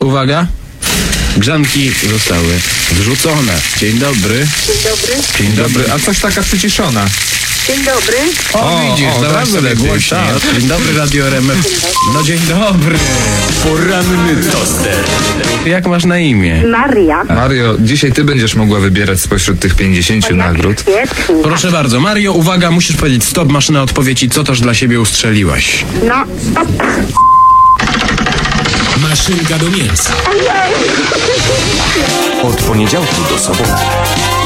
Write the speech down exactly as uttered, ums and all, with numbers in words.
uwaga. Grzanki zostały wrzucone. Dzień dobry. Dzień dobry. Dzień dobry. A coś taka przyciszona. Dzień dobry. O, O, widzisz, o, dawaj teraz sobie lepiej, głośniej. tak. Dzień dobry, Radio R M F. No dzień dobry. Poranny toster. Jak masz na imię? Maria. Mario, dzisiaj ty będziesz mogła wybierać spośród tych pięćdziesięciu nagród. Świetnie. Proszę bardzo, Mario, uwaga, musisz powiedzieć stop, maszyna odpowiedzi, co też dla siebie ustrzeliłaś. No, stop. Maszynka do mięsa. Od poniedziałku do soboty.